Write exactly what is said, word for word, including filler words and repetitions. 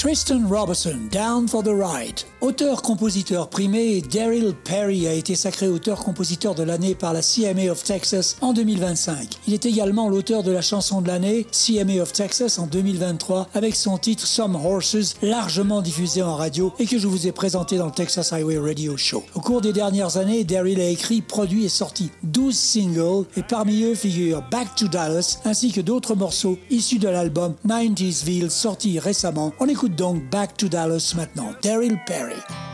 Tristan Robertson, Down for the Ride. Auteur-compositeur primé, Daryl Perry a été sacré auteur-compositeur de l'année par la C M A of Texas en deux mille vingt-cinq. Il est également l'auteur de la chanson de l'année, C M A of Texas en deux mille vingt-trois, avec son titre Some Horses, largement diffusé en radio et que je vous ai présenté dans le Texas Highway Radio Show. Au cours des dernières années, Daryl a écrit, produit et sorti douze singles et parmi eux figurent Back to Dallas ainsi que d'autres morceaux issus de l'album nineties Ville sorti récemment. On écoute donc Back to Dallas maintenant, Daryl Perry.